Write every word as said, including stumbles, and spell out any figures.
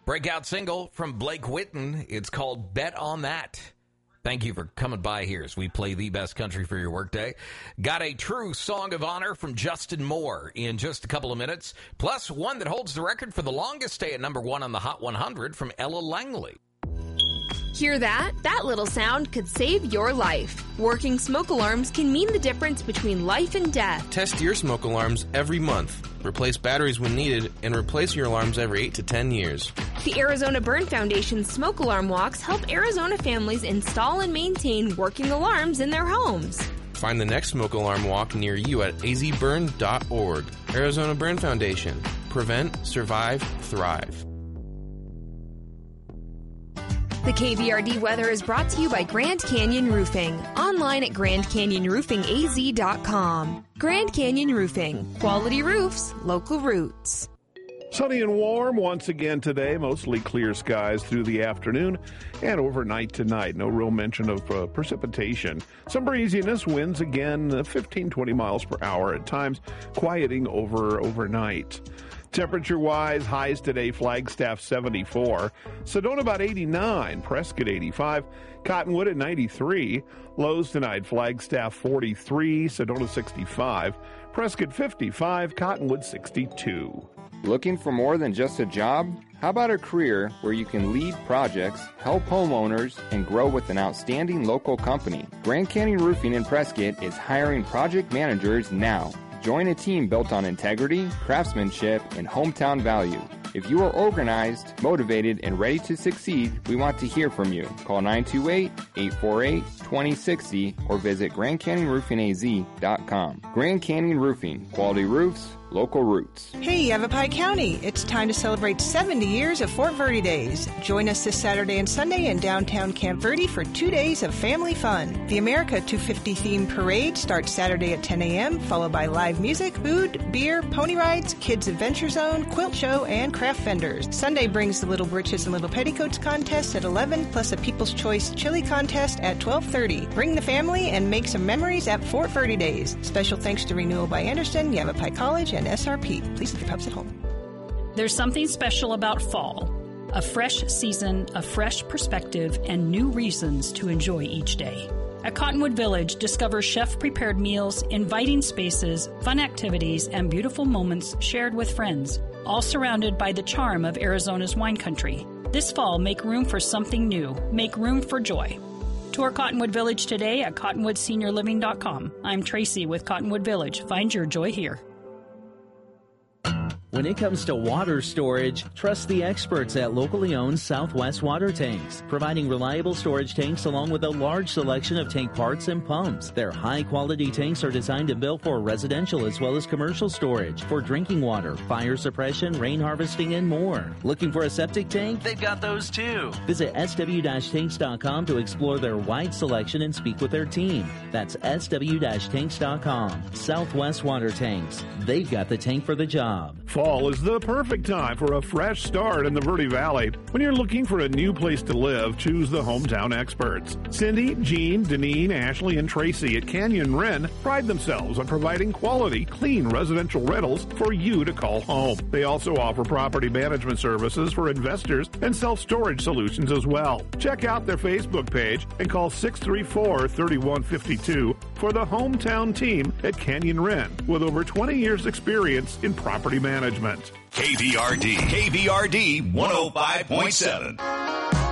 Breakout single from Blake Whitten. It's called Bet on That. Thank you for coming by here as we play the best country for your workday. Got a true song of honor from Justin Moore in just a couple of minutes, plus one that holds the record for the longest stay at number one on the Hot one hundred from Ella Langley. Hear that? That little sound could save your life. Working smoke alarms can mean the difference between life and death. Test your smoke alarms every month. Replace batteries when needed, and replace your alarms every eight to ten years. The Arizona Burn Foundation's smoke alarm walks help Arizona families install and maintain working alarms in their homes. Find the next smoke alarm walk near you at a z burn dot org. Arizona Burn Foundation. Prevent, survive, thrive. The K V R D weather is brought to you by Grand Canyon Roofing. Online at grand canyon roofing a z dot com. Grand Canyon Roofing. Quality roofs, local roots. Sunny and warm once again today. Mostly clear skies through the afternoon and overnight tonight. No real mention of uh, precipitation. Some breeziness, winds again uh, fifteen, twenty miles per hour at times, quieting over overnight. Temperature-wise, highs today, Flagstaff seventy-four, Sedona about eighty-nine, Prescott eighty-five, Cottonwood at ninety-three, lows tonight, Flagstaff forty-three, Sedona sixty-five, Prescott fifty-five, Cottonwood sixty-two. Looking for more than just a job? How about a career where you can lead projects, help homeowners, and grow with an outstanding local company? Grand Canyon Roofing in Prescott is hiring project managers now. Join a team built on integrity, craftsmanship, and hometown value. If you are organized, motivated, and ready to succeed, we want to hear from you. Call nine two eight, eight four eight, two zero six zero or visit grand canyon roofing a z dot com. Grand Canyon Roofing, quality roofs, local roots. Hey, Yavapai County, it's time to celebrate seventy years of Fort Verde Days. Join us this Saturday and Sunday in downtown Camp Verde for two days of family fun. The America two fifty themed parade starts Saturday at ten a.m., followed by live music, food, beer, pony rides, kids adventure zone, quilt show, and craft vendors. Sunday brings the Little Britches and Little Petticoats contest at eleven, plus a People's Choice chili contest at twelve thirty. Bring the family and make some memories at Fort Verde Days. Special thanks to Renewal by Anderson, Yavapai College, and S R P. Please leave your pups at home. There's something special about fall. A fresh season, a fresh perspective, and new reasons to enjoy each day. At Cottonwood Village, discover chef-prepared meals, inviting spaces, fun activities, and beautiful moments shared with friends, all surrounded by the charm of Arizona's wine country. This fall, make room for something new. Make room for joy. Tour Cottonwood Village today at cottonwood senior living dot com. I'm Tracy with Cottonwood Village. Find your joy here. When it comes to water storage, trust the experts at locally owned Southwest Water Tanks, providing reliable storage tanks along with a large selection of tank parts and pumps. Their high-quality tanks are designed and built for residential as well as commercial storage, for drinking water, fire suppression, rain harvesting, and more. Looking for a septic tank? They've got those too. Visit s w dash tanks dot com to explore their wide selection and speak with their team. That's s w dash tanks dot com. Southwest Water Tanks. They've got the tank for the job. Fall is the perfect time for a fresh start in the Verde Valley. When you're looking for a new place to live, choose the hometown experts. Cindy, Jean, Deneen, Ashley, and Tracy at Canyon Wren pride themselves on providing quality, clean residential rentals for you to call home. They also offer property management services for investors and self-storage solutions as well. Check out their Facebook page and call six three four, three one five two for the hometown team at Canyon Wren with over twenty years experience in property management. K V R D, K V R D one oh five point seven.